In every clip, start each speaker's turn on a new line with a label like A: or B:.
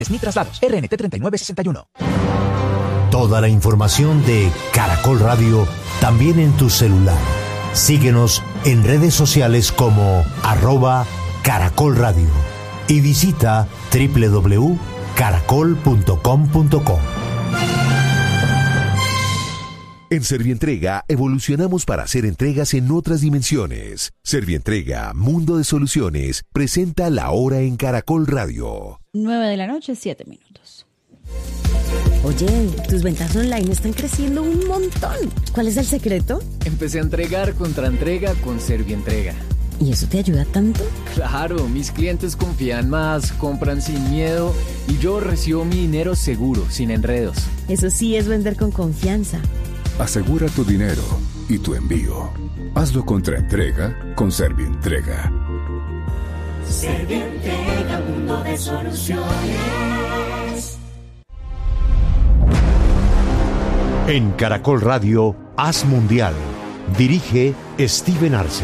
A: ni traslados. RNT 3961.
B: Toda la información de Caracol Radio también en tu celular. Síguenos en redes sociales como @Caracol Radio y visita www.caracol.com.co.
C: En Servientrega evolucionamos para hacer entregas en otras dimensiones. Servientrega, Mundo de Soluciones, presenta La Hora en Caracol Radio.
D: 9:07 p.m.
E: Oye, tus ventas online están creciendo un montón. ¿Cuál es el secreto?
F: Empecé a entregar contra entrega con Servientrega.
E: ¿Y eso te ayuda tanto?
F: Claro, mis clientes confían más, compran sin miedo y yo recibo mi dinero seguro, sin enredos.
E: Eso sí es vender con confianza.
G: Asegura tu dinero y tu envío. Hazlo contra entrega con Servientrega.
H: Servientrega, mundo de soluciones.
B: En Caracol Radio, Haz Mundial. Dirige Steven Arce.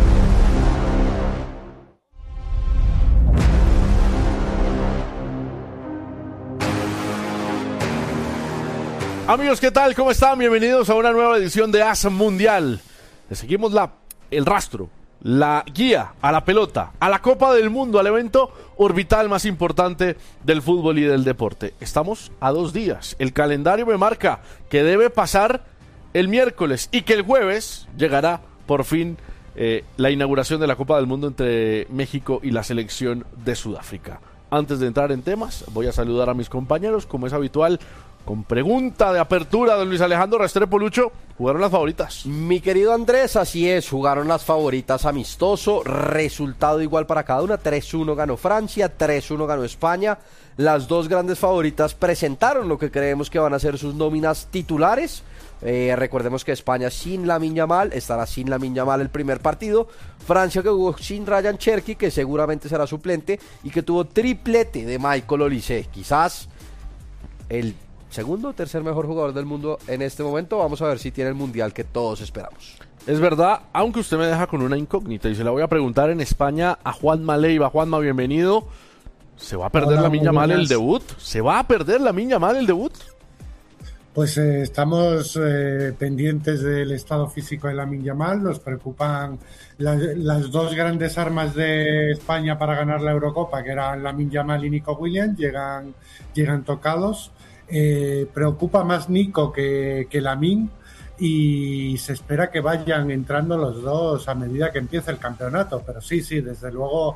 I: Amigos, ¿qué tal? ¿Cómo están? Bienvenidos a una nueva edición de Haz Mundial. Le seguimos el rastro, la guía a la pelota, a la Copa del Mundo, al evento orbital más importante del fútbol y del deporte. Estamos a 2 días. El calendario me marca que debe pasar el miércoles y que el jueves llegará por fin la inauguración de la Copa del Mundo entre México y la selección de Sudáfrica. Antes de entrar en temas, voy a saludar a mis compañeros, como es habitual. Con pregunta de apertura, don Luis Alejandro Restrepo. Lucho, ¿jugaron las favoritas?
J: Mi querido Andrés, así es, jugaron las favoritas amistoso, resultado igual para cada una, 3-1 ganó Francia, 3-1 ganó España. Las dos grandes favoritas presentaron lo que creemos que van a ser sus nóminas titulares. Recordemos que España sin Lamine Yamal, estará sin Lamine Yamal el primer partido. Francia que jugó sin Ryan Cherki, que seguramente será suplente, y que tuvo triplete de Michael Olise, quizás el segundo o tercer mejor jugador del mundo en este momento. Vamos a ver si tiene el mundial que todos esperamos.
I: Es verdad, aunque usted me deja con una incógnita y se la voy a preguntar en España a Juanma Leiva. Juanma, bienvenido. ¿Se va a perder Lamine Yamal el debut? ¿Se va a perder Lamine Yamal el debut?
K: Pues estamos pendientes del estado físico de Lamine Yamal. Nos preocupan las dos grandes armas de España para ganar la Eurocopa, que eran Lamine Yamal y Nico Williams. Llegan tocados. Preocupa más Nico que Lamine, y se espera que vayan entrando los dos a medida que empiece el campeonato, pero sí, desde luego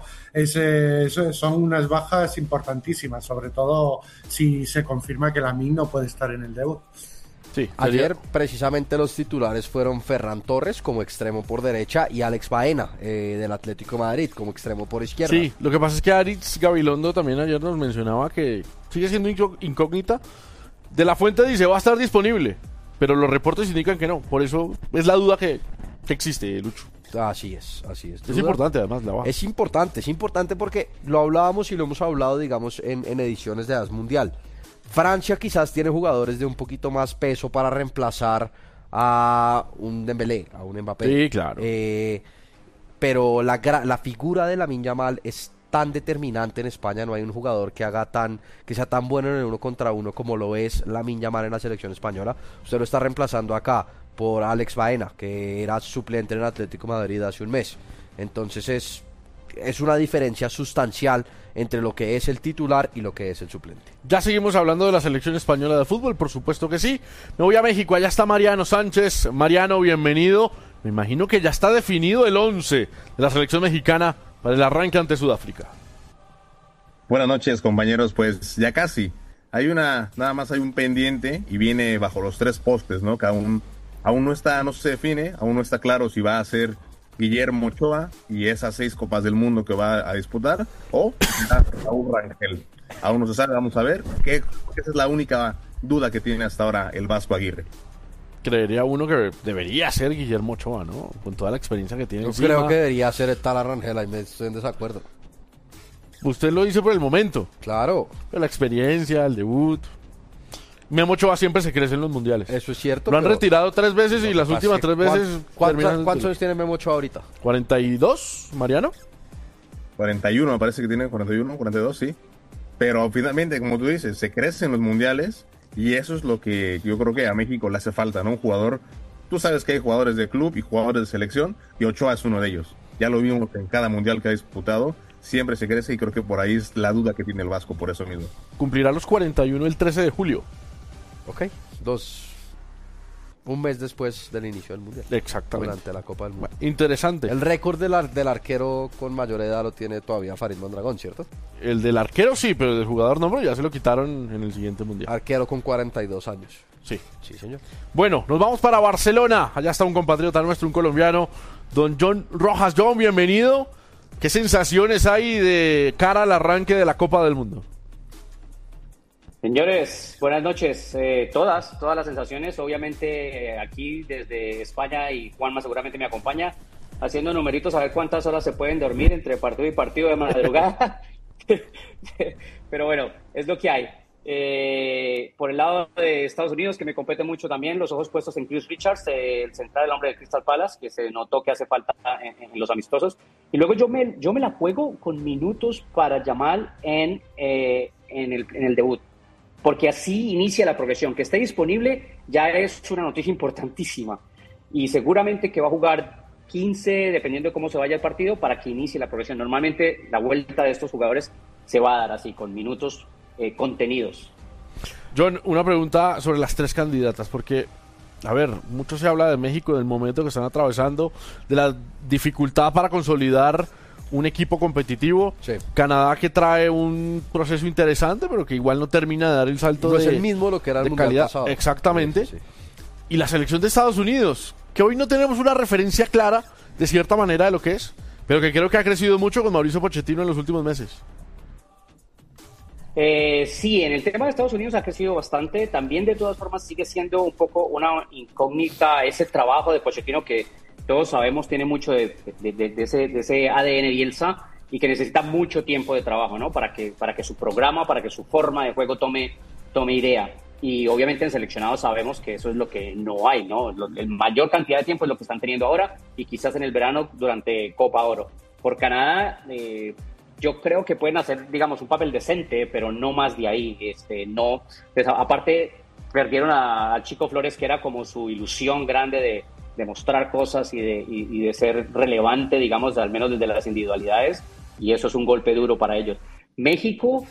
K: son unas bajas importantísimas, sobre todo si se confirma que Lamine no puede estar en el debut.
J: Sí, ayer precisamente los titulares fueron Ferran Torres como extremo por derecha y Alex Baena del Atlético de Madrid como extremo por izquierda.
I: Sí, lo que pasa es que Aritz Gabilondo también ayer nos mencionaba que sigue siendo incógnita. De la Fuente dice va a estar disponible, pero los reportes indican que no. Por eso es la duda que existe, Lucho.
J: Así es.
I: Es importante además la baja.
J: Es importante porque lo hablábamos y lo hemos hablado, digamos, en ediciones de Haz Mundial. Francia quizás tiene jugadores de un poquito más peso para reemplazar a un Dembélé, a un Mbappé.
I: Sí, claro.
J: Pero la figura de Lamine Yamal es tan determinante en España. No hay un jugador que sea tan bueno en el 1 contra 1 como lo es Lamine Yamal en la selección española. Usted lo está reemplazando acá por Alex Baena, que era suplente en el Atlético de Madrid hace un mes. Entonces es una diferencia sustancial entre lo que es el titular y lo que es el suplente.
I: Ya seguimos hablando de la selección española de fútbol, por supuesto que sí. Me voy a México, allá está Mariano Sánchez. Mariano, bienvenido. Me imagino que ya está definido el 11 de la selección mexicana para el arranque ante Sudáfrica.
L: Buenas noches, compañeros. Pues ya casi. Nada más hay un pendiente y viene bajo los 3 postes, ¿no? Que aún no se define, aún no está claro si va a ser Guillermo Ochoa y esas 6 Copas del Mundo que va a disputar, o Raúl Rangel. Aún no se sabe, vamos a ver. Esa es la única duda que tiene hasta ahora el Vasco Aguirre.
I: Creería uno que debería ser Guillermo Ochoa, ¿no? Con toda la experiencia que tiene.
J: Yo creo que debería ser Tala Rangel, ahí me estoy en desacuerdo.
I: Usted lo dice por el momento.
J: Claro.
I: La experiencia, el debut. Memo Ochoa siempre se crece en los mundiales.
J: Eso es cierto.
I: Lo han retirado 3 veces y las últimas 3 veces...
J: ¿Cuántos años tiene Memo Ochoa ahorita?
I: 42, Mariano.
L: 41, me parece que tiene 41, 42, sí. pero finalmente, como tú dices, se crece en los mundiales y eso es lo que yo creo que a México le hace falta, ¿no? Un jugador, tú sabes que hay jugadores de club y jugadores de selección y Ochoa es uno de ellos. Ya lo vimos en cada mundial que ha disputado, siempre se crece y creo que por ahí es la duda que tiene el Vasco, por eso mismo.
I: Cumplirá los 41 el 13 de julio.
J: Ok, un mes después del inicio del mundial.
I: Exactamente.
J: Durante la Copa del Mundo.
I: Interesante.
J: El récord del arquero con mayor edad lo tiene todavía Farid Mondragón, ¿cierto?
I: El del arquero sí, pero el del jugador no, pero ya se lo quitaron en el siguiente mundial.
J: Arquero con 42 años.
I: Sí.
J: Sí, señor.
I: Bueno, nos vamos para Barcelona. Allá está un compatriota nuestro, un colombiano, don John Rojas. John, bienvenido. ¿Qué sensaciones hay de cara al arranque de la Copa del Mundo?
D: Señores, buenas noches. Todas las sensaciones, obviamente aquí desde España, y Juanma seguramente me acompaña, haciendo numeritos a ver cuántas horas se pueden dormir entre partido y partido de madrugada. Pero bueno, es lo que hay. Por el lado de Estados Unidos, que me compete mucho también, los ojos puestos en Chris Richards, el central, el hombre de Crystal Palace, que se notó que hace falta en los amistosos. Y luego yo me la juego con minutos para Yamal en el debut, porque así inicia la progresión. Que esté disponible ya es una noticia importantísima, y seguramente que va a jugar 15, dependiendo de cómo se vaya el partido, para que inicie la progresión. Normalmente la vuelta de estos jugadores se va a dar así, con minutos contenidos.
I: John, una pregunta sobre las tres candidatas, porque, a ver, mucho se habla de México, del momento que están atravesando, de la dificultad para consolidar un equipo competitivo.
J: Sí.
I: Canadá, que trae un proceso interesante, pero que igual no termina de dar el salto
J: no
I: de,
J: es el mismo lo que era el
I: de
J: mundial
I: calidad.
J: pasado.
I: Exactamente.
J: Sí.
I: Y la selección de Estados Unidos, que hoy no tenemos una referencia clara, de cierta manera, de lo que es, pero que creo que ha crecido mucho con Mauricio Pochettino en los últimos meses.
D: Sí, en el tema de Estados Unidos ha crecido bastante. También, de todas formas, sigue siendo un poco una incógnita ese trabajo de Pochettino, que todos sabemos tiene mucho de ese ADN Bielsa, y que necesita mucho tiempo de trabajo, ¿no? Para que su programa, para que su forma de juego tome idea. Y obviamente en seleccionados sabemos que eso es lo que no hay, ¿no? El mayor cantidad de tiempo es lo que están teniendo ahora, y quizás en el verano durante Copa Oro. Por Canadá, yo creo que pueden hacer, digamos, un papel decente, pero no más de ahí. No, pues, aparte, perdieron al Chico Flores, que era como su ilusión grande de mostrar cosas y de ser relevante, digamos, al menos desde las individualidades, y eso es un golpe duro para ellos. México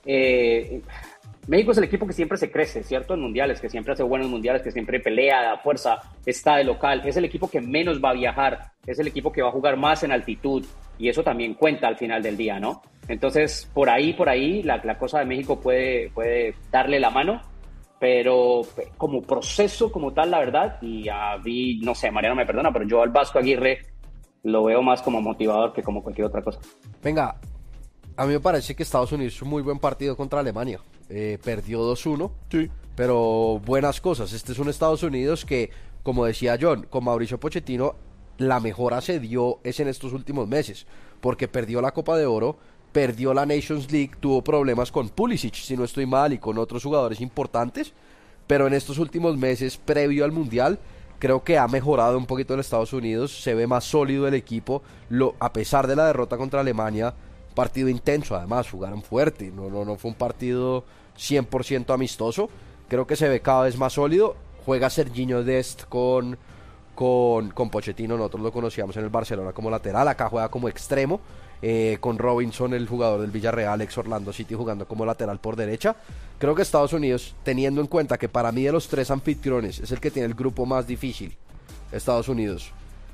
D: es el equipo que siempre se crece, ¿cierto? En mundiales, que siempre hace buenos mundiales, que siempre pelea a fuerza, está de local. Es el equipo que menos va a viajar, es el equipo que va a jugar más en altitud, y eso también cuenta al final del día, ¿no? Entonces, por ahí, la cosa de México puede darle la mano, pero como proceso, como tal, la verdad, y a mí, no sé, Mariano me perdona, pero yo al Vasco Aguirre lo veo más como motivador que como cualquier otra cosa.
J: Venga, a mí me parece que Estados Unidos hizo un muy buen partido contra Alemania. Perdió 2-1,
I: sí,
J: pero buenas cosas. Este es un Estados Unidos que, como decía John, con Mauricio Pochettino, la mejora se dio en estos últimos meses, porque perdió la Copa de Oro, perdió la Nations League, tuvo problemas con Pulisic, si no estoy mal, y con otros jugadores importantes, pero en estos últimos meses, previo al Mundial, creo que ha mejorado un poquito el Estados Unidos, se ve más sólido el equipo, a pesar de la derrota contra Alemania. Partido intenso, además, jugaron fuerte, no fue un partido 100% amistoso, creo que se ve cada vez más sólido. Juega Serginho Dest con Pochettino, nosotros lo conocíamos en el Barcelona como lateral, acá juega como extremo, con Robinson, el jugador del Villarreal, ex Orlando City, jugando como lateral por derecha. Creo que Estados Unidos, teniendo en cuenta que para mí de los tres anfitriones es el que tiene el grupo más difícil, Estados Unidos,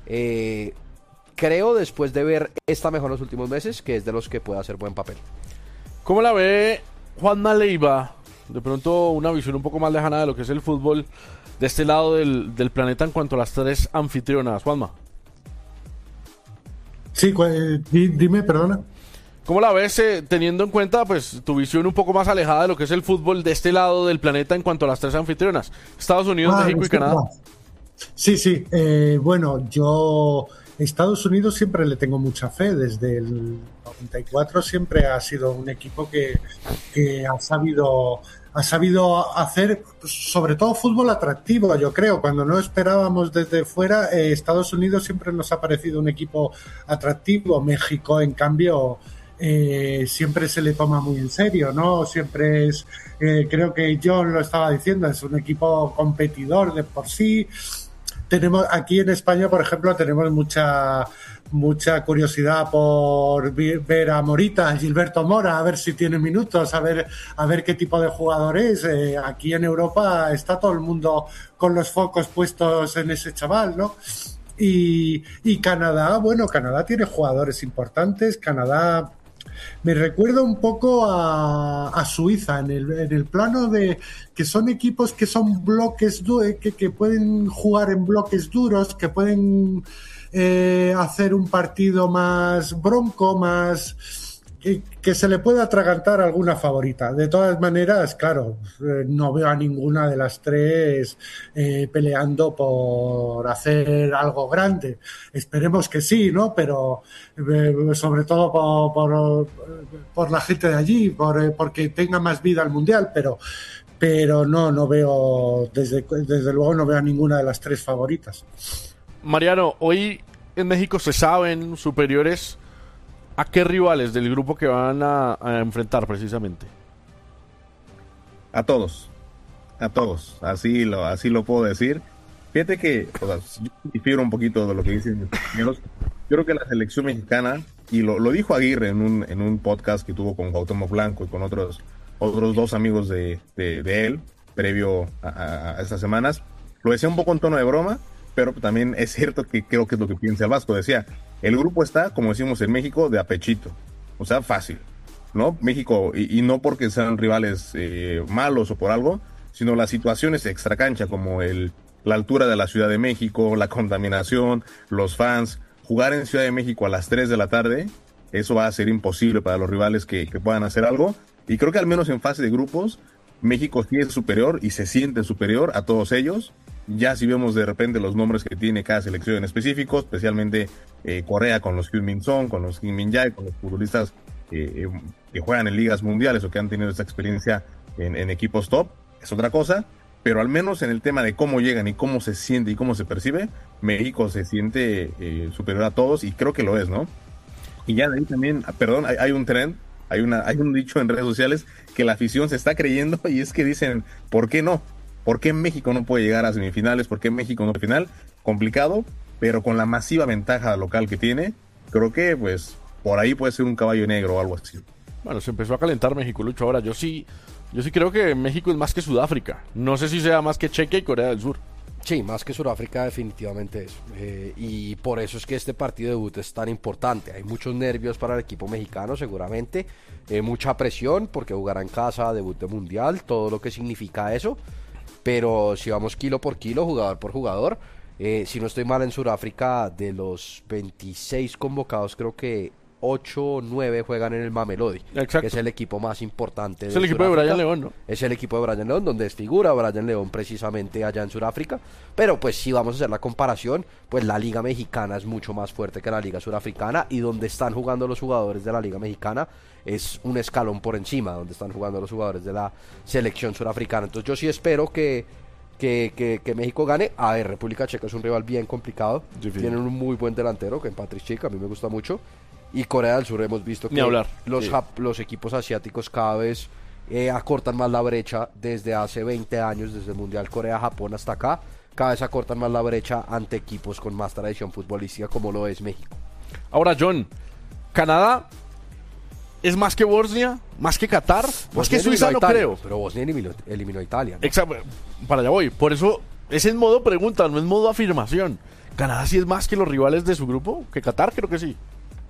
J: creo, después de ver esta mejor en los últimos meses, que es de los que puede hacer buen papel.
I: ¿Cómo la ve Juanma Leiva? De pronto una visión un poco más lejana de lo que es el fútbol de este lado del planeta en cuanto a las tres anfitrionas, Juanma.
K: Sí, dime, perdona.
I: ¿Cómo la ves teniendo en cuenta pues tu visión un poco más alejada de lo que es el fútbol de este lado del planeta en cuanto a las tres anfitrionas? Estados Unidos, México y Canadá.
K: Sí. Bueno, yo Estados Unidos siempre le tengo mucha fe. Desde el 94 siempre ha sido un equipo que ha sabido hacer, sobre todo, fútbol atractivo. Yo creo, cuando no esperábamos desde fuera, Estados Unidos siempre nos ha parecido un equipo atractivo. México, en cambio, siempre se le toma muy en serio, ¿no? Siempre es, creo que John lo estaba diciendo, es un equipo competidor de por sí. Tenemos aquí en España, por ejemplo, tenemos mucha curiosidad por ver a Morita, a Gilberto Mora, a ver si tiene minutos, a ver qué tipo de jugador es. Aquí en Europa está todo el mundo con los focos puestos en ese chaval, ¿no? Y Canadá, bueno, Canadá tiene jugadores importantes. Canadá me recuerda un poco a Suiza en el plano de que son equipos que son bloques que pueden jugar en bloques duros, que pueden hacer un partido más bronco, más que se le pueda atragantar alguna favorita. De todas maneras, claro, no veo a ninguna de las tres peleando por hacer algo grande. Esperemos que sí, ¿no? Pero sobre todo por la gente de allí, porque tenga más vida el Mundial, pero no veo, desde luego no veo a ninguna de las tres favoritas.
I: Mariano, hoy en México se saben superiores a qué rivales del grupo que van a enfrentar precisamente.
L: A todos, así lo puedo decir. Fíjate que, o sea, yo difiero un poquito de lo que dicen mis compañeros. Yo creo que la selección mexicana, y lo dijo Aguirre en un podcast que tuvo con Cuauhtémoc Blanco y con otros dos amigos de él, previo a estas semanas, lo decía un poco en tono de broma, pero también es cierto que creo que es lo que piensa el Vasco. Decía, el grupo está, como decimos en México, de apechito, o sea, fácil, ¿no? México, y no porque sean rivales malos o por algo, sino las situaciones extracancha, como la altura de la Ciudad de México, la contaminación, los fans. Jugar en Ciudad de México a las 3 de la tarde, eso va a ser imposible para los rivales que puedan hacer algo. Y creo que al menos en fase de grupos, México sí es superior y se siente superior a todos ellos. Ya si vemos de repente los nombres que tiene cada selección en específico, especialmente Corea con los Heung-min Son, con los Kim Min-jae, con los futbolistas que juegan en ligas mundiales o que han tenido esta experiencia en equipos top, es otra cosa. Pero al menos en el tema de cómo llegan y cómo se siente y cómo se percibe, México se siente superior a todos, y creo que lo es, ¿no? Y ya de ahí también, perdón, hay un trend, hay un dicho en redes sociales que la afición se está creyendo, y es que dicen, ¿por qué no? ¿Por qué México no puede llegar a semifinales? ¿Por qué México no a final? Complicado, pero con la masiva ventaja local que tiene, creo que pues por ahí puede ser un caballo negro o algo así.
I: Bueno, se empezó a calentar México, Lucho. Ahora, yo sí creo que México es más que Sudáfrica. No sé si sea más que Chequia y Corea del Sur.
J: Sí, más que Sudáfrica definitivamente es. Y por eso es que este partido de debut es tan importante. Hay muchos nervios para el equipo mexicano seguramente. Mucha presión porque jugará en casa, debut de mundial, todo lo que significa eso. Pero si vamos kilo por kilo, jugador por jugador, si no estoy mal, en Sudáfrica de los 26 convocados, creo que 8 o 9 juegan en el Mamelodi. Exacto. Que es el equipo más importante.
I: Es el equipo de Brian León, ¿no?
J: Es el equipo de Brian León, donde desfigura Brian León precisamente allá en Sudáfrica. Pero pues si vamos a hacer la comparación, pues la Liga Mexicana es mucho más fuerte que la Liga Surafricana, y donde están jugando los jugadores de la Liga Mexicana es un escalón por encima donde están jugando los jugadores de la selección surafricana. Entonces yo sí espero que México gane. A ver, República Checa es un rival bien complicado. Sí, tienen un muy buen delantero, que en Patrick Schick, a mí me gusta mucho. Y Corea del Sur hemos visto que los equipos asiáticos cada vez acortan más la brecha. Desde hace 20 años, desde el Mundial Corea-Japón hasta acá, cada vez acortan más la brecha ante equipos con más tradición futbolística como lo es México.
I: Ahora, John, Canadá es más que Bosnia, más que Qatar, más que Suiza, no creo.
J: Pero Bosnia eliminó a Italia, ¿no?
I: Exacto, para allá voy. Por eso es en modo pregunta, no es modo afirmación. ¿Canadá sí es más que los rivales de su grupo? ¿Que Qatar? Creo que sí.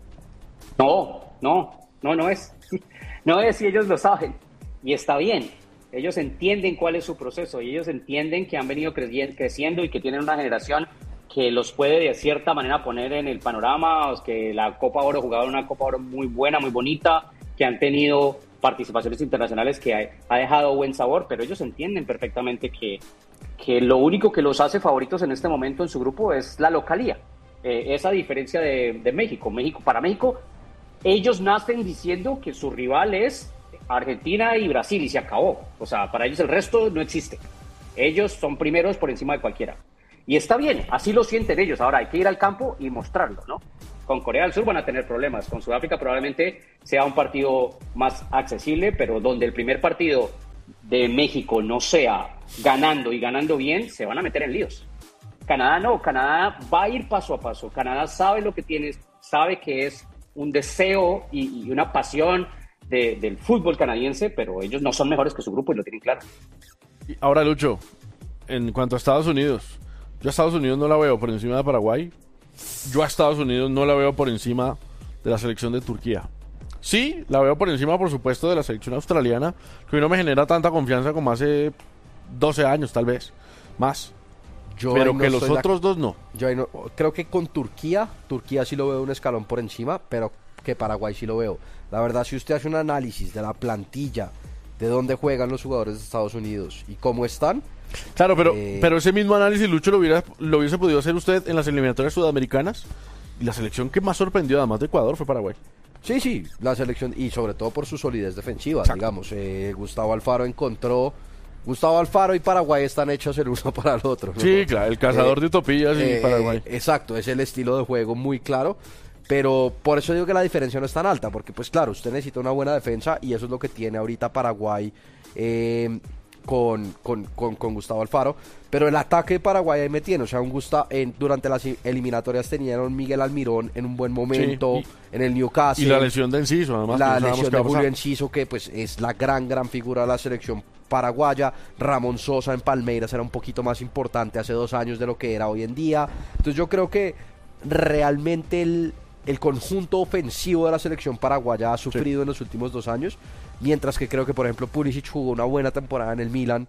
D: No es. No es, y ellos lo saben. Y está bien. Ellos entienden cuál es su proceso, y ellos entienden que han venido creciendo y que tienen una generación que los puede de cierta manera poner en el panorama, que la Copa Oro, jugaron una Copa Oro muy buena, muy bonita, que han tenido participaciones internacionales que ha dejado buen sabor, pero ellos entienden perfectamente que lo único que los hace favoritos en este momento en su grupo es la localía. Esa diferencia de México. Para México, ellos nacen diciendo que su rival es Argentina y Brasil y se acabó. O sea, para ellos el resto no existe. Ellos son primeros por encima de cualquiera. Y está bien, así lo sienten ellos. Ahora hay que ir al campo y mostrarlo, ¿no? Con Corea del Sur van a tener problemas, con Sudáfrica probablemente sea un partido más accesible, pero donde el primer partido de México no sea ganando y ganando bien, se van a meter en líos. Canadá no, Canadá va a ir paso a paso. Canadá sabe lo que tiene, sabe que es un deseo y una pasión del fútbol canadiense, pero ellos no son mejores que su grupo y lo tienen claro.
I: Ahora, Lucho, en cuanto a Estados Unidos, yo a Estados Unidos no la veo por encima de Paraguay. Yo a Estados Unidos no la veo por encima de la selección de Turquía. Sí, la veo por encima, por supuesto, de la selección australiana, que hoy no me genera tanta confianza como hace 12 años, tal vez, más. Pero que los otros dos no.
J: Creo que con Turquía sí lo veo un escalón por encima, pero que Paraguay sí lo veo. La verdad, si usted hace un análisis de la plantilla, de dónde juegan los jugadores de Estados Unidos y cómo están...
I: Claro, pero ese mismo análisis, Lucho, lo hubiese podido hacer usted en las eliminatorias sudamericanas. Y la selección que más sorprendió, además de Ecuador, fue Paraguay.
J: Sí, la selección, y sobre todo por su solidez defensiva, digamos. Gustavo Alfaro y Paraguay están hechos el uno para el otro, ¿no?
I: Sí, claro, el cazador de utopías y Paraguay.
J: Exacto, es el estilo de juego muy claro. Pero por eso digo que la diferencia no es tan alta, porque pues claro, usted necesita una buena defensa y eso es lo que tiene ahorita Paraguay con Gustavo Alfaro, pero el ataque de Paraguay ahí me tiene, o sea, durante las eliminatorias tenían Miguel Almirón en un buen momento, sí, en el Newcastle.
I: Y la lesión de Enciso, además.
J: La lesión de Julio Enciso, que pues es la gran figura de la selección paraguaya. Ramón Sosa en Palmeiras era un poquito más importante hace 2 años de lo que era hoy en día. Entonces yo creo que realmente el conjunto ofensivo de la selección paraguaya ha sufrido en los últimos 2 años, mientras que creo que, por ejemplo, Pulisic jugó una buena temporada en el Milan.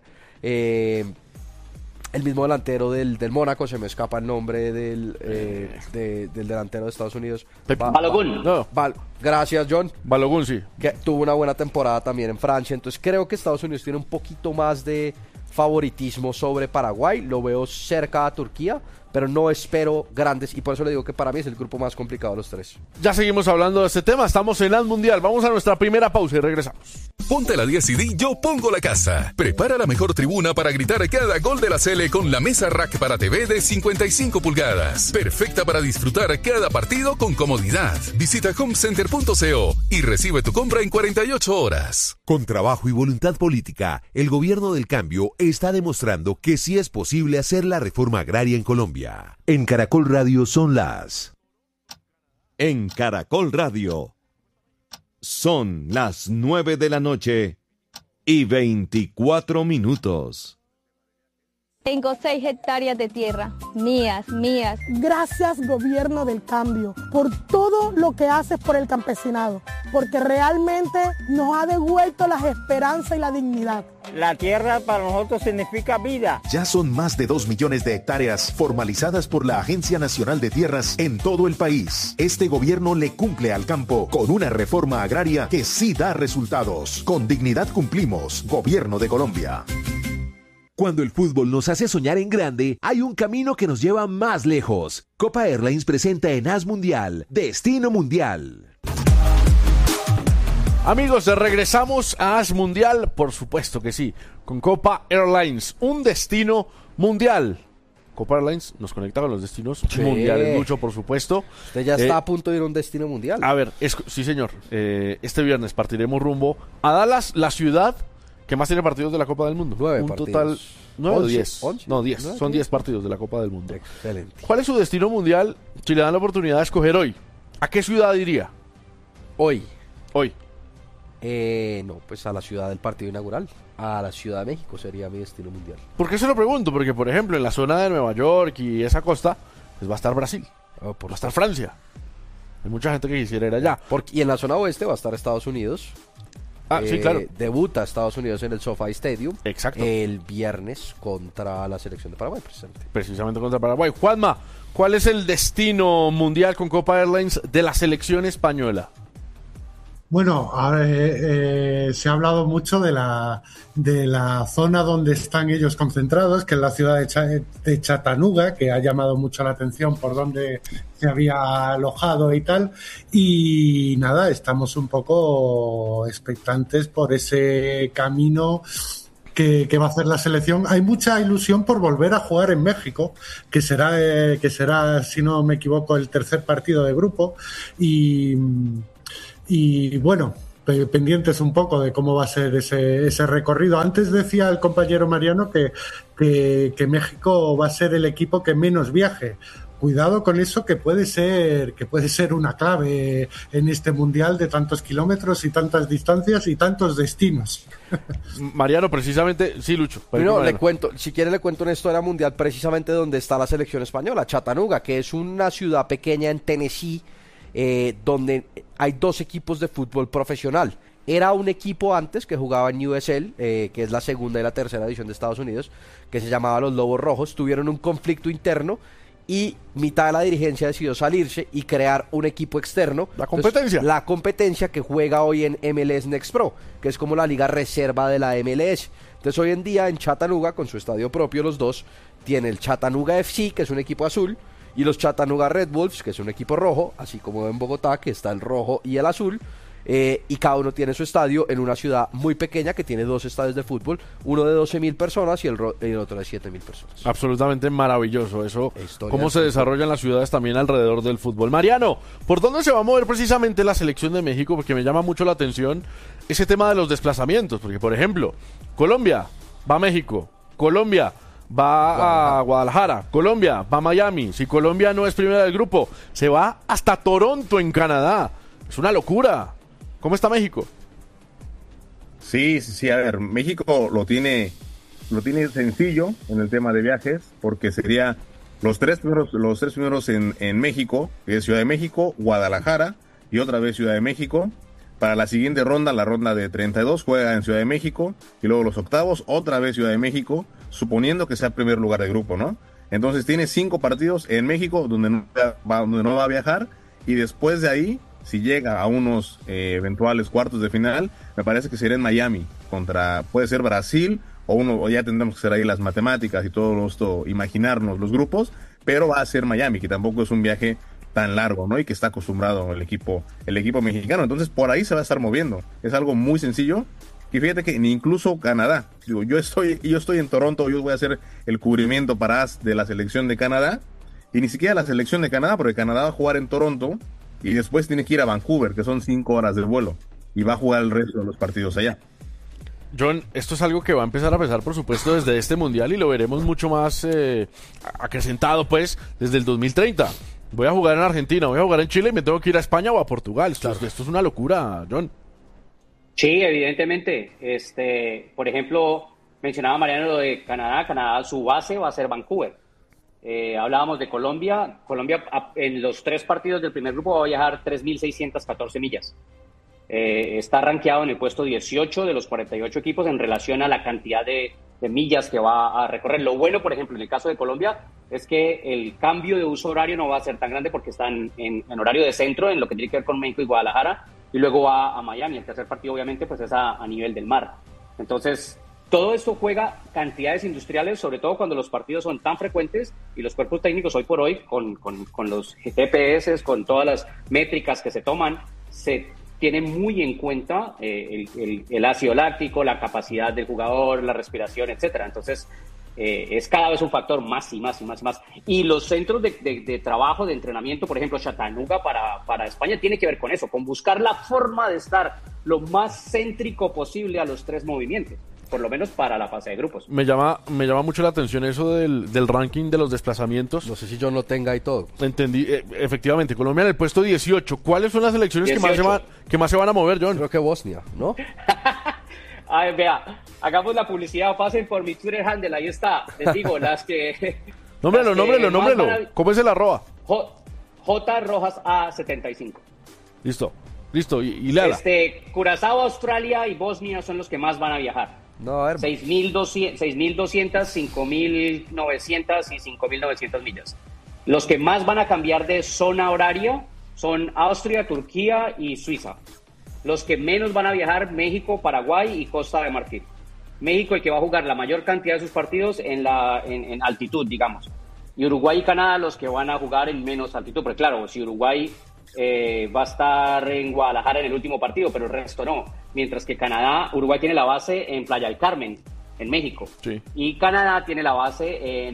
J: El mismo delantero del Mónaco, se me escapa el nombre del delantero de Estados Unidos.
D: Balogun.
J: Gracias, John.
I: Balogun, sí.
J: Que tuvo una buena temporada también en Francia. Entonces creo que Estados Unidos tiene un poquito más de favoritismo sobre Paraguay. Lo veo cerca a Turquía, pero no espero grandes, y por eso le digo que para mí es el grupo más complicado de los 3.
I: Ya seguimos hablando de este tema, estamos en el Mundial, vamos a nuestra primera pausa y regresamos.
M: Ponte la 10 y di Yo Pongo la Casa. Prepara la mejor tribuna para gritar cada gol de la Sele con la mesa rack para TV de 55 pulgadas. Perfecta para disfrutar cada partido con comodidad. Visita homecenter.co y recibe tu compra en 48 horas.
C: Con trabajo y voluntad política, el gobierno del cambio está demostrando que sí es posible hacer la reforma agraria en Colombia. En Caracol Radio son las...
N: En Caracol Radio son las 9 de la noche y 24 minutos.
O: Tengo 6 hectáreas de tierra, mías.
P: Gracias, gobierno del cambio, por todo lo que haces por el campesinado, porque realmente nos ha devuelto las esperanzas y la dignidad.
Q: La tierra para nosotros significa vida.
C: Ya son más de 2 millones de hectáreas formalizadas por la Agencia Nacional de Tierras en todo el país. Este gobierno le cumple al campo con una reforma agraria que sí da resultados. Con dignidad cumplimos, Gobierno de Colombia. Cuando el fútbol nos hace soñar en grande, hay un camino que nos lleva más lejos. Copa Airlines presenta en AS Mundial, Destino Mundial.
I: Amigos, regresamos a AS Mundial, por supuesto que sí, con Copa Airlines, un destino mundial. Copa Airlines nos conecta con los destinos mundiales, Lucho, por supuesto.
J: Usted ya está a punto de ir a un destino mundial.
I: A ver, sí señor, este viernes partiremos rumbo a Dallas, la ciudad que más tiene partidos de la Copa del Mundo.
J: 9
I: un
J: partidos.
I: Total, 9 o 10.
J: 11.
I: No, 10.
J: ¿No?
I: Son 10 partidos de la Copa del Mundo.
J: Excelente.
I: ¿Cuál es su destino mundial si le dan la oportunidad de escoger hoy? ¿A qué ciudad iría?
J: Hoy.
I: No,
J: pues a la ciudad del partido inaugural. A la Ciudad de México sería mi destino mundial.
I: ¿Por qué se lo pregunto? Porque, por ejemplo, en la zona de Nueva York y esa costa, pues va a estar Brasil. Va a estar Francia. Hay mucha gente que quisiera ir allá.
J: Y en la zona oeste va a estar Estados Unidos.
I: Sí, claro.
J: Debuta Estados Unidos en el SoFi Stadium.
I: Exacto.
J: El viernes contra la selección de Paraguay,
I: precisamente contra Paraguay. Juanma, ¿cuál es el destino mundial con Copa Airlines de la selección española?
K: Bueno, se ha hablado mucho de la zona donde están ellos concentrados, que es la ciudad de Chattanooga, que ha llamado mucho la atención por donde se había alojado y tal. Y nada, estamos un poco expectantes por ese camino que va a hacer la selección. Hay mucha ilusión por volver a jugar en México, que será, si no me equivoco, el tercer partido de grupo. Y bueno, pendientes un poco de cómo va a ser ese recorrido. Antes decía el compañero Mariano que México va a ser el equipo que menos viaje. Cuidado con eso, que puede ser una clave en este mundial de tantos kilómetros y tantas distancias y tantos destinos.
I: Mariano, precisamente, sí, Lucho.
J: Bueno, le cuento una historia mundial precisamente donde está la selección española, Chattanooga, que es una ciudad pequeña en Tennessee, donde hay 2 equipos de fútbol profesional. Era un equipo antes que jugaba en USL, que es la segunda y la tercera división de Estados Unidos, que se llamaba los Lobos Rojos. Tuvieron un conflicto interno y mitad de la dirigencia decidió salirse y crear un equipo externo.
I: La competencia.
J: Entonces, la competencia que juega hoy en MLS Next Pro, que es como la liga reserva de la MLS. Entonces hoy en día en Chattanooga, con su estadio propio, los dos, tiene el Chattanooga FC, que es un equipo azul, y los Chattanooga Red Wolves, que es un equipo rojo, así como en Bogotá, que está el rojo y el azul. Y cada uno tiene su estadio en una ciudad muy pequeña que tiene 2 estadios de fútbol, uno de 12,000 personas y el otro de 7,000 personas.
I: Absolutamente maravilloso eso, cómo se desarrollan las ciudades también alrededor del fútbol. Mariano, ¿por dónde se va a mover precisamente la selección de México? Porque me llama mucho la atención ese tema de los desplazamientos, porque por ejemplo, Colombia va a México, Colombia va a Guadalajara, Colombia va a Miami. Si Colombia no es primera del grupo, se va hasta Toronto en Canadá. Es una locura. ¿Cómo está México?
L: Sí, a ver, México lo tiene sencillo en el tema de viajes, porque sería los tres primeros en México, que es Ciudad de México, Guadalajara y otra vez Ciudad de México. Para la siguiente ronda, la ronda de 32, juega en Ciudad de México, y luego los octavos, otra vez Ciudad de México, suponiendo que sea primer lugar de grupo, ¿no? Entonces tiene 5 partidos en México donde no va a viajar, y después de ahí, si llega a unos eventuales cuartos de final, me parece que será en Miami, puede ser Brasil, o ya tendremos que hacer ahí las matemáticas y todo esto, imaginarnos los grupos, pero va a ser Miami, que tampoco es un viaje tan largo, ¿no? Y que está acostumbrado el equipo mexicano. Entonces por ahí se va a estar moviendo. Es algo muy sencillo. Y fíjate que ni incluso Canadá, digo, yo estoy en Toronto, yo voy a hacer el cubrimiento para AS de la selección de Canadá, y ni siquiera la selección de Canadá, porque Canadá va a jugar en Toronto y después tiene que ir a Vancouver, que son 5 horas de vuelo, y va a jugar el resto de los partidos allá.
I: John, esto es algo que va a empezar a pesar, por supuesto, desde este mundial, y lo veremos mucho más acrecentado, pues, desde el 2030. Voy a jugar en Argentina, voy a jugar en Chile y me tengo que ir a España o a Portugal. Esto es una locura, John.
D: Sí, evidentemente. Por ejemplo, mencionaba Mariano lo de Canadá. Canadá, su base va a ser Vancouver. Hablábamos de Colombia. Colombia en los 3 partidos del primer grupo va a viajar 3.614 millas. Está rankeado en el puesto 18 de los 48 equipos en relación a la cantidad de millas que va a recorrer. Lo bueno, por ejemplo, en el caso de Colombia, es que el cambio de uso horario no va a ser tan grande porque están en horario de centro, en lo que tiene que ver con México y Guadalajara, y luego va a Miami. El tercer partido, obviamente, pues es a nivel del mar. Entonces, todo esto juega cantidades industriales, sobre todo cuando los partidos son tan frecuentes y los cuerpos técnicos hoy por hoy, con los GPS, con todas las métricas que se toman, se tiene muy en cuenta el ácido láctico, la capacidad del jugador, la respiración, etcétera. Entonces, es cada vez un factor más y más y más y más. Y los centros de trabajo, de entrenamiento, por ejemplo, Chattanooga para España, tiene que ver con eso, con buscar la forma de estar lo más céntrico posible a los 3 movimientos, por lo menos para la fase de grupos.
I: Me llama mucho la atención eso del ranking de los desplazamientos.
J: No sé si yo lo tenga y todo.
I: Entendí, efectivamente, Colombia en el puesto 18. ¿Cuáles son las selecciones que más se van a mover, John?
J: Creo que Bosnia, ¿no?
D: A ver, vea, hagamos la publicidad, pasen por mi Twitter handle, ahí está. Les digo, las que...
I: Nómbrelo. ¿Cómo es el @?
D: J Rojas A75.
I: Listo, y léala.
D: Curazao, Australia y Bosnia son los que más van a viajar.
J: No,
D: 6.200, 5.900 y 5.900 millas. Los que más van a cambiar de zona horaria son Austria, Turquía y Suiza. Los que menos van a viajar, México, Paraguay y Costa de Marfil. México, el que va a jugar la mayor cantidad de sus partidos en altitud, digamos. Y Uruguay y Canadá, los que van a jugar en menos altitud. Pero claro, si Uruguay va a estar en Guadalajara en el último partido, pero el resto no. Mientras que Uruguay tiene la base en Playa del Carmen. en México.
I: Sí.
D: Y Canadá tiene la base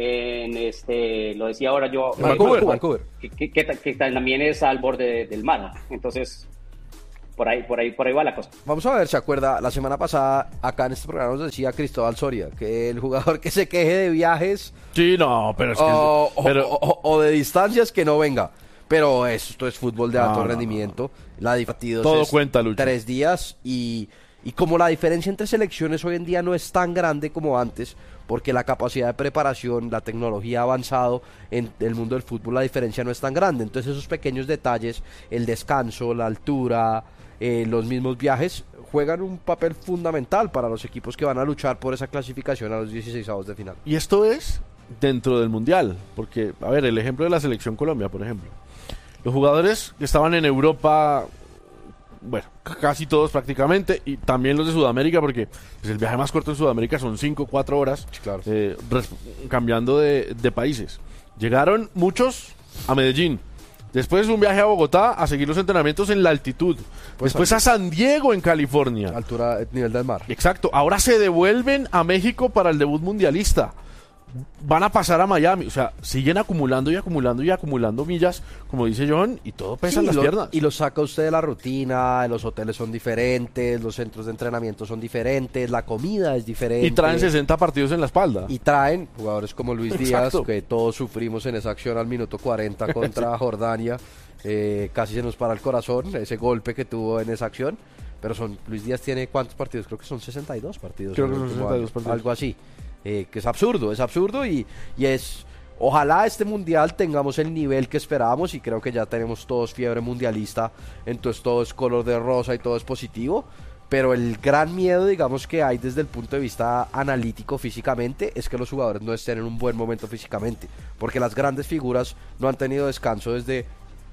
D: lo decía ahora yo,
J: Vancouver.
D: Que también es al borde del mar. Entonces, por ahí va la cosa.
J: Vamos a ver, ¿se acuerda? La semana pasada, acá en este programa nos decía Cristóbal Soria que el jugador que se queje de viajes...
I: Sí, no, pero es que...
J: o de distancias, que no venga. Pero esto es fútbol de alto rendimiento. La partidos
I: todo
J: es
I: cuenta, Lucho.
J: 3 días y como la diferencia entre selecciones hoy en día no es tan grande como antes, porque la capacidad de preparación, la tecnología ha avanzado en el mundo del fútbol, la diferencia no es tan grande. Entonces esos pequeños detalles, el descanso, la altura, los mismos viajes, juegan un papel fundamental para los equipos que van a luchar por esa clasificación a los 16avos de final.
I: Y esto es dentro del Mundial, porque, a ver, el ejemplo de la Selección Colombia, por ejemplo. Los jugadores que estaban en Europa, bueno, casi todos prácticamente, y también los de Sudamérica, porque pues, el viaje más corto en Sudamérica son 5 o 4 horas,
J: claro.
I: Cambiando de países. Llegaron muchos a Medellín, después un viaje a Bogotá a seguir los entrenamientos en la altitud, después a San Diego en California.
J: Altura, nivel del mar.
I: Exacto, ahora se devuelven a México para el debut mundialista. Van a pasar a Miami, o sea, siguen acumulando y acumulando y acumulando millas, como dice John, y todo pesa en las piernas.
J: Y lo saca usted de la rutina, los hoteles son diferentes, los centros de entrenamiento son diferentes, la comida es diferente.
I: Y traen 60 partidos en la espalda.
J: Y traen jugadores como Luis
I: Exacto.
J: Díaz, que todos sufrimos en esa acción al minuto 40 contra Jordania, casi se nos para el corazón, ese golpe que tuvo en esa acción. Pero Luis Díaz tiene ¿cuántos partidos? Creo que son 62 partidos.
I: Creo que son 62 partidos.
J: Algo así. Que es absurdo y es, ojalá este mundial tengamos el nivel que esperábamos, y creo que ya tenemos todos fiebre mundialista, entonces todo es color de rosa y todo es positivo, pero el gran miedo, digamos, que hay desde el punto de vista analítico físicamente es que los jugadores no estén en un buen momento físicamente, porque las grandes figuras no han tenido descanso desde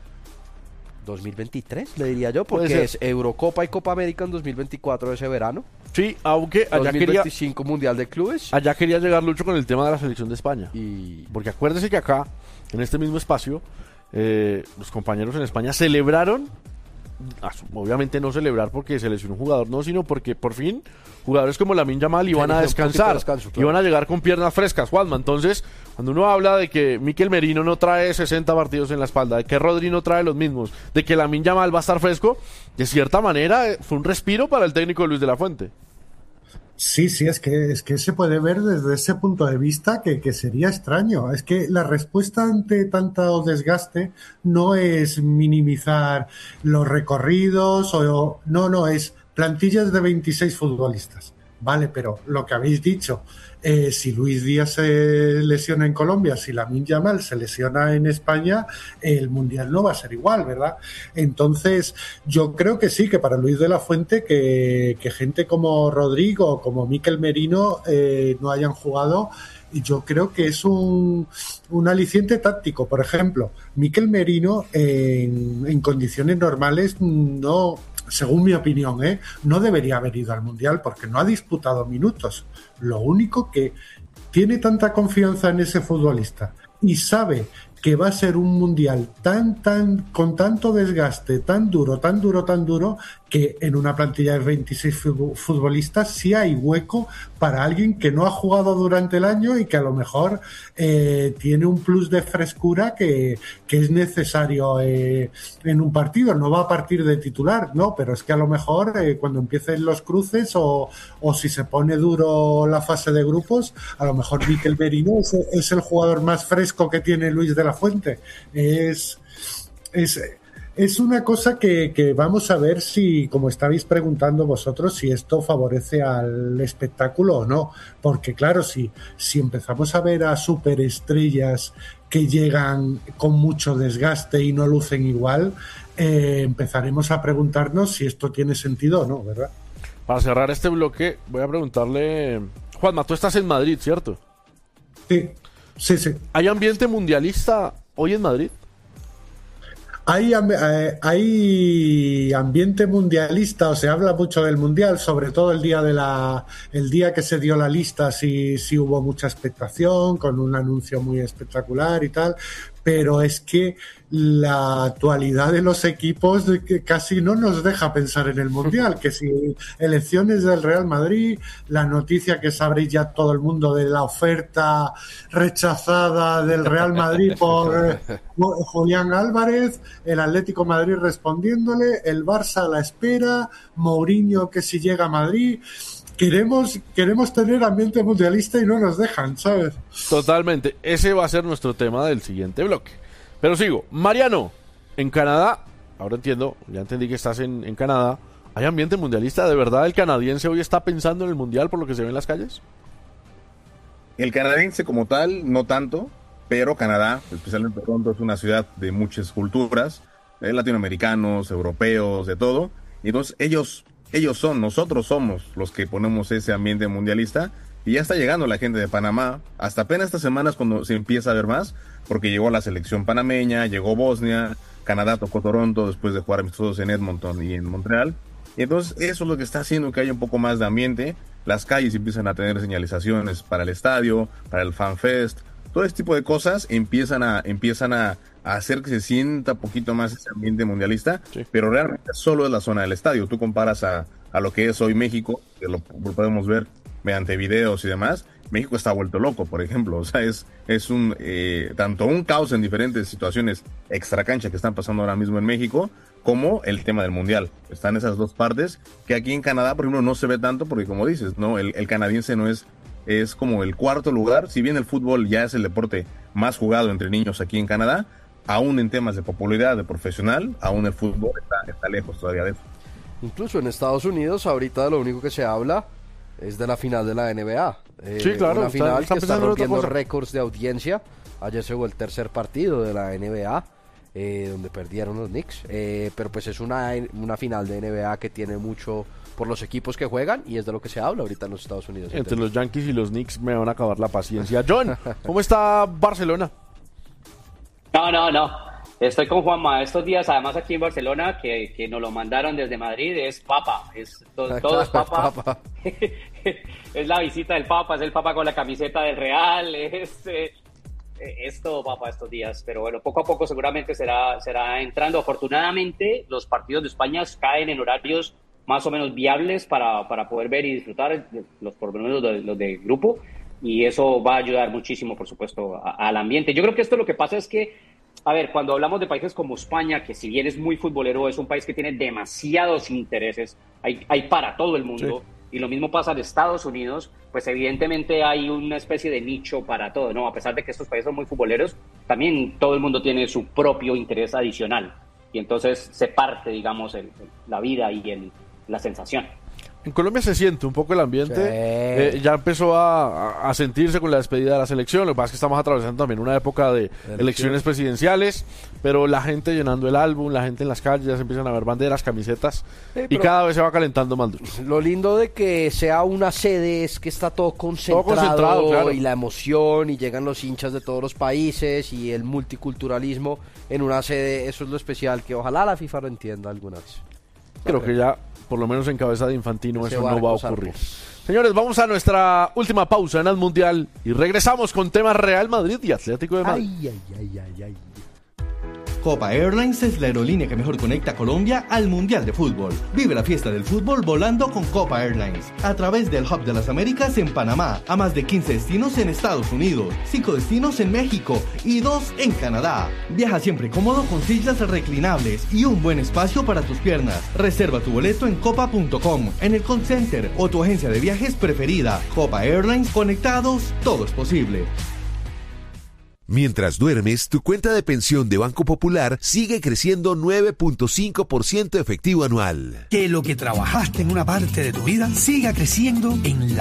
J: 2023, le diría yo, porque es Eurocopa y Copa América en 2024 ese verano.
I: Sí, aunque allá
J: 2025 Mundial de Clubes.
I: Allá quería llegar Lucho con el tema de la selección de España. Porque acuérdese que acá, en este mismo espacio, los compañeros en España celebraron, obviamente no celebrar porque se lesionó un jugador, no, sino porque por fin jugadores como Lamine Yamal iban a descansar, claro. Iban a llegar con piernas frescas, Juanma. Entonces, cuando uno habla de que Mikel Merino no trae 60 partidos en la espalda, de que Rodri no trae los mismos, de que Lamine Yamal va a estar fresco, de cierta manera fue un respiro para el técnico Luis de la Fuente.
K: Sí, es que se puede ver desde ese punto de vista que sería extraño. Es que la respuesta ante tanto desgaste no es minimizar los recorridos no, es plantillas de 26 futbolistas. Vale, pero lo que habéis dicho, si Luis Díaz se lesiona en Colombia, si Lamine Yamal se lesiona en España, el Mundial no va a ser igual, ¿verdad? Entonces, yo creo que sí, que para Luis de la Fuente, que gente como Rodrigo, como Mikel Merino no hayan jugado, y yo creo que es un aliciente táctico. Por ejemplo, Mikel Merino en condiciones normales no... Según mi opinión, no debería haber ido al Mundial porque no ha disputado minutos. Lo único que tiene tanta confianza en ese futbolista y sabe que va a ser un Mundial con tanto desgaste, tan duro, que en una plantilla de 26 futbolistas sí hay hueco para alguien que no ha jugado durante el año y que a lo mejor tiene un plus de frescura que es necesario en un partido. No va a partir de titular, no, pero es que a lo mejor cuando empiecen los cruces o si se pone duro la fase de grupos, a lo mejor Mikel Merino es el jugador más fresco que tiene Luis de la Fuente. Es una cosa que vamos a ver si, como estabais preguntando vosotros, si esto favorece al espectáculo o no. Porque claro, si empezamos a ver a superestrellas que llegan con mucho desgaste y no lucen igual, empezaremos a preguntarnos si esto tiene sentido o no, ¿verdad?
I: Para cerrar este bloque, voy a preguntarle... Juanma, tú estás en Madrid, ¿cierto?
K: Sí.
I: ¿Hay ambiente mundialista hoy en Madrid?
K: Hay ambiente mundialista, o se habla mucho del Mundial, sobre todo el día que se dio la lista, sí hubo mucha expectación, con un anuncio muy espectacular y tal, pero es que la actualidad de los equipos que casi no nos deja pensar en el Mundial, que si elecciones del Real Madrid, la noticia que sabréis ya todo el mundo de la oferta rechazada del Real Madrid por Julián Álvarez, el Atlético de Madrid respondiéndole, el Barça a la espera, Mourinho que si llega a Madrid. Queremos tener ambiente mundialista y no nos dejan, ¿sabes?
I: Totalmente. Ese va a ser nuestro tema del siguiente bloque. Pero sigo. Mariano, en Canadá, ahora entiendo, ya entendí que estás en Canadá, ¿hay ambiente mundialista? ¿De verdad el canadiense hoy está pensando en el mundial por lo que se ve en las calles?
L: El canadiense como tal, no tanto, pero Canadá, especialmente Toronto, es una ciudad de muchas culturas, latinoamericanos, europeos, de todo. Y entonces nosotros somos los que ponemos ese ambiente mundialista, y ya está llegando la gente de Panamá, hasta apenas estas semanas cuando se empieza a ver más, porque llegó la selección panameña, llegó Bosnia, Canadá tocó Toronto después de jugar amistosos en Edmonton y en Montreal, y entonces eso es lo que está haciendo que haya un poco más de ambiente. Las calles empiezan a tener señalizaciones para el estadio, para el Fan Fest, todo este tipo de cosas empiezan a hacer que se sienta un poquito más ese ambiente mundialista, sí. Pero realmente solo es la zona del estadio. Tú comparas a lo que es hoy México, que lo podemos ver mediante videos y demás. México está vuelto loco, por ejemplo. O sea, es tanto un caos en diferentes situaciones extracancha que están pasando ahora mismo en México, como el tema del mundial. Están esas dos partes que aquí en Canadá, por ejemplo, no se ve tanto, porque como dices, ¿no? El canadiense no es como el cuarto lugar. Si bien el fútbol ya es el deporte más jugado entre niños aquí en Canadá, aún en temas de popularidad, de profesional, aún el fútbol está lejos todavía de eso.
J: Incluso en Estados Unidos, ahorita lo único que se habla es de la final de la NBA.
I: Sí, claro.
J: Una final que está rompiendo récords de audiencia. Ayer se jugó el tercer partido de la NBA, donde perdieron los Knicks. Pero pues es una final de NBA que tiene mucho por los equipos que juegan, y es de lo que se habla ahorita en los Estados Unidos.
I: Entre los Yankees y los Knicks me van a acabar la paciencia. John, ¿cómo está Barcelona?
D: No. Estoy con Juanma. Estos días, además aquí en Barcelona, que nos lo mandaron desde Madrid, es Papa. Todo es Papa. Es la visita del Papa, es el Papa con la camiseta del Real, es todo Papa estos días. Pero bueno, poco a poco seguramente será entrando. Afortunadamente, los partidos de España caen en horarios más o menos viables para poder ver y disfrutar, por lo menos los de grupo. Y eso va a ayudar muchísimo, por supuesto, al ambiente. Yo creo que esto lo que pasa es que, a ver, cuando hablamos de países como España, que si bien es muy futbolero, es un país que tiene demasiados intereses, hay para todo el mundo, sí. Y lo mismo pasa en Estados Unidos, pues evidentemente hay una especie de nicho para todo, ¿no? A pesar de que estos países son muy futboleros, también todo el mundo tiene su propio interés adicional. Y entonces se parte, digamos, la vida y la sensación.
I: En Colombia se siente un poco el ambiente, sí. Ya empezó a sentirse con la despedida de la selección. Lo que pasa es que estamos atravesando también una época de elecciones presidenciales, pero la gente llenando el álbum, la gente en las calles, ya se empiezan a ver banderas, camisetas, sí, y cada vez se va calentando más duro.
J: Lo lindo de que sea una sede es que está todo concentrado claro. Y la emoción, y llegan los hinchas de todos los países, y el multiculturalismo en una sede, eso es lo especial, que ojalá la FIFA lo entienda alguna vez.
I: Creo que ya, por lo menos en cabeza de Infantino, eso no va a ocurrir. Señores, vamos a nuestra última pausa en el Mundial y regresamos con temas Real Madrid y Atlético de Madrid.
R: Ay. Copa Airlines es la aerolínea que mejor conecta a Colombia al Mundial de Fútbol. Vive la fiesta del fútbol volando con Copa Airlines. A través del Hub de las Américas en Panamá, a más de 15 destinos en Estados Unidos, 5 destinos en México y 2 en Canadá. Viaja siempre cómodo con sillas reclinables y un buen espacio para tus piernas. Reserva tu boleto en copa.com, en el call center o tu agencia de viajes preferida. Copa Airlines, conectados, todo es posible.
S: Mientras duermes, tu cuenta de pensión de Banco Popular sigue creciendo 9.5% efectivo anual.
T: Que lo que trabajaste en una parte de tu vida siga creciendo en la